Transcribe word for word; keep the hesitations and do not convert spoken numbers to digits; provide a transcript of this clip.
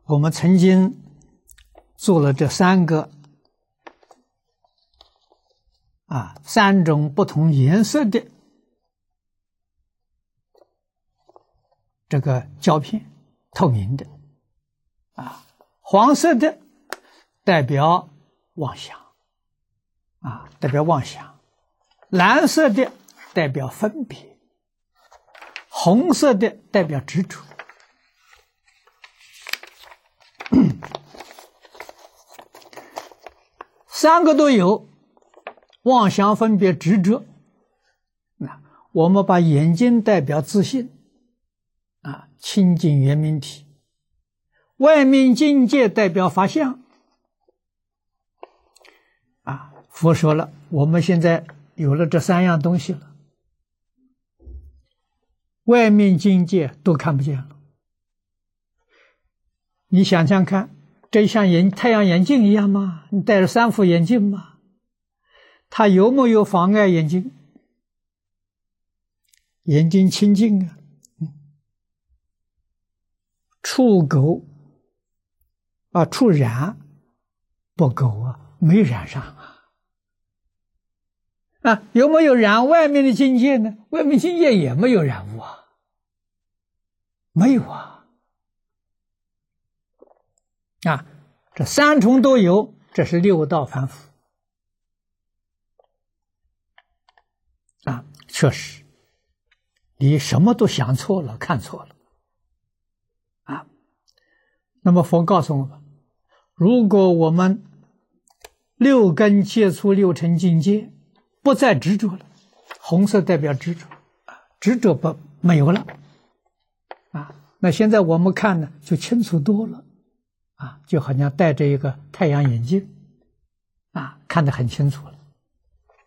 我们曾经做了这三个啊三种不同颜色的这个胶片，透明的啊，黄色的代表妄想啊，代表妄想；蓝色的代表分别；红色的代表执着。三个都有，妄想、分别、执着。那我们把眼睛代表自信啊，清净圆明体；外面境界代表法相啊。佛说了，我们现在有了这三样东西了，外面境界都看不见了。你想想看，这像眼太阳眼镜一样吗？你戴着三副眼镜吗？它有没有妨碍眼睛？眼睛清净啊，触垢啊，触染不垢啊，没染上啊。啊，有没有染外面的境界呢？外面境界也没有染污啊，没有啊。啊，这三重都有，这是六道凡夫啊，确实，你什么都想错了，看错了啊。那么佛告诉我们，如果我们六根接触六尘境界，不再执着了，红色代表执着，执着不没有了啊。那现在我们看呢，就清楚多了。啊，就好像戴着一个太阳眼镜，啊，看得很清楚了。